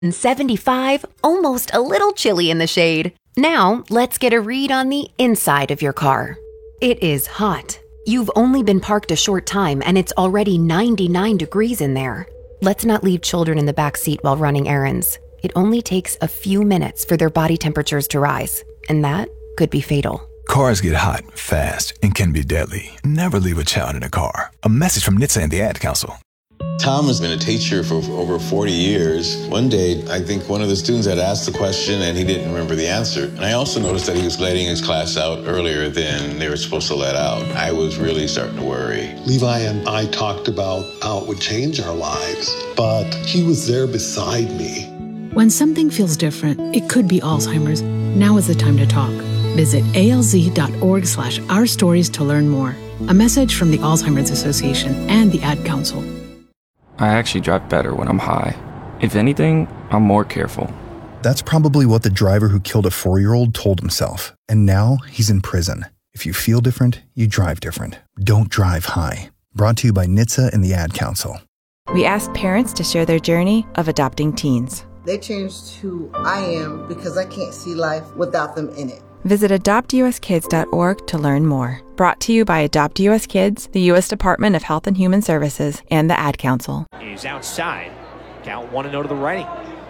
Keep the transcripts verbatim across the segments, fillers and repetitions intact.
seventy-five, almost a little chilly in the shade. Now, let's get a read on the inside of your car. It is hot. You've only been parked a short time and it's already ninety-nine degrees in there. Let's not leave children in the back seat while running errands. It only takes a few minutes for their body temperatures to rise, and that could be fatal. Cars get hot, fast, and can be deadly. Never leave a child in a car. A message from N H T S A and the Ad Council. Tom has been a teacher for over forty years. One day, I think one of the students had asked the question and he didn't remember the answer. And I also noticed that he was letting his class out earlier than they were supposed to let out. I was really starting to worry. Levi and I talked about how it would change our lives, but he was there beside me. When something feels different, it could be Alzheimer's. Now is the time to talk. Visit alz.org slash our stories to learn more. A message from the Alzheimer's Association and the Ad Council. I actually drive better when I'm high. If anything, I'm more careful. That's probably what the driver who killed a four-year-old told himself. And now he's in prison. If you feel different, you drive different. Don't drive high. Brought to you by N H T S A and the Ad Council. We asked parents to share their journey of adopting teens. They changed who I am because I can't see life without them in it. Visit adopt u s kids dot org to learn more. Brought to you by Adopt U S Kids, the U S Department of Health and Human Services, and the Ad Council. He's outside. Count one and oh to the righty.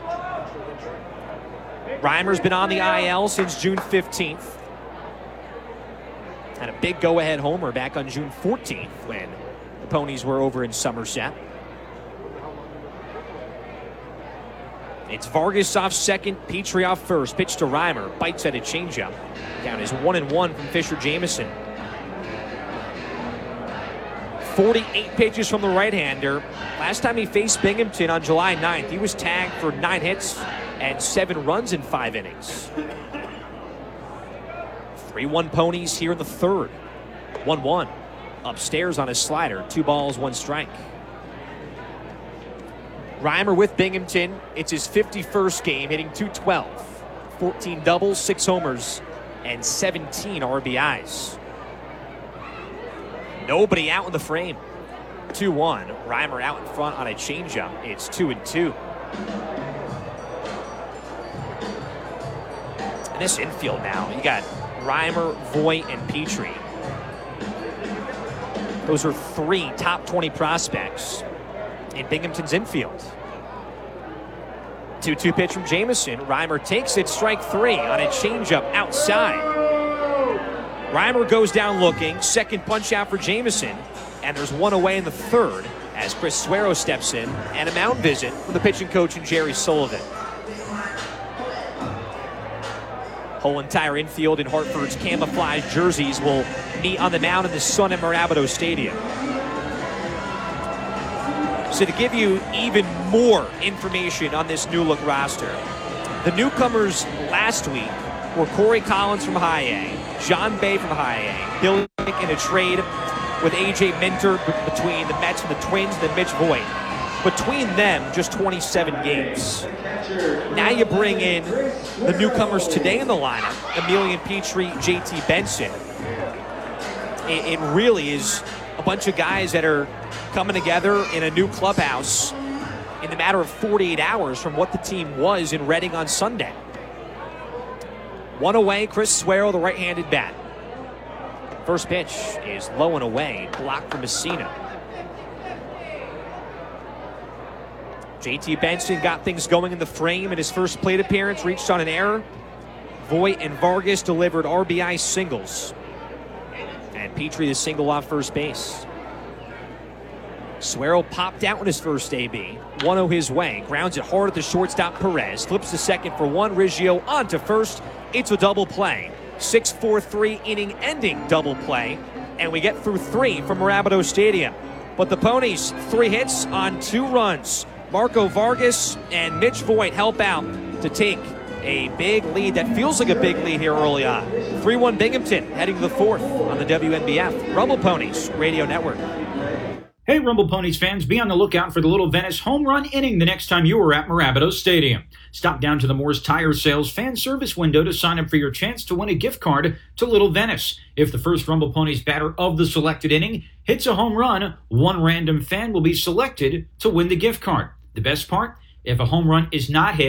Reimer's been on the I L since June fifteenth. Had a big go-ahead homer back on June fourteenth when the Ponies were over in Somerset. It's Vargas off second, Petrie off first. Pitch to Reimer, bites at a changeup. Count is one and one from Fisher Jamison. forty-eight pitches from the right-hander. Last time he faced Binghamton on July ninth, he was tagged for nine hits and seven runs in five innings. three one Ponies here in the third. one one. Upstairs on his slider. Two balls, one strike. Reimer with Binghamton. It's his fifty-first game, hitting two twelve. fourteen doubles, six homers, and seventeen R B Is. Nobody out in the frame. two one. Reimer out in front on a changeup. It's two and two. And this infield now, you got Reimer, Voit, and Petrie. Those are three top twenty prospects in Binghamton's infield. two two pitch from Jamison. Reimer takes it, strike three on a changeup outside. Reimer goes down looking. Second punch out for Jamison. And there's one away in the third as Chris Suero steps in. And a mound visit from the pitching coach and Jerry Sullivan. Whole entire infield in Hartford's camouflage jerseys will meet on the mound in the sun at Mirabito Stadium. So to give you even more information on this new look roster, the newcomers last week were Corey Collins from High A, John Bay from High A, Bill Nick in a trade with A J Minter between the Mets and the Twins, then Mitch Voit. Between them, just twenty-seven games. Now you bring in the newcomers today in the lineup, Emilian Petrie, J T Benson. It, it really is a bunch of guys that are coming together in a new clubhouse in the matter of forty-eight hours from what the team was in Reading on Sunday. One away, Chris Suero, the right-handed bat. First pitch is low and away, blocked for Messina. J T Benson got things going in the frame in his first plate appearance, reached on an error. Voit and Vargas delivered R B I singles. And Petrie the single off first base. Suero popped out in his first A B. one oh his way. Grounds it hard at the shortstop Perez. Flips to second for one. Riggio on to first. It's a double play. six four three inning ending double play. And we get through three from Mirabito Stadium. But the Ponies, three hits on two runs. Marco Vargas and Mitch Voit help out to take a big lead that feels like a big lead here early on. three one Binghamton heading to the fourth on the W N B F Rumble Ponies Radio Network. Hey, Rumble Ponies fans, be on the lookout for the Little Venice home run inning the next time you are at Mirabito Stadium. Stop down to the Moore's Tire Sales fan service window to sign up for your chance to win a gift card to Little Venice. If the first Rumble Ponies batter of the selected inning hits a home run, one random fan will be selected to win the gift card. The best part? If a home run is not hit,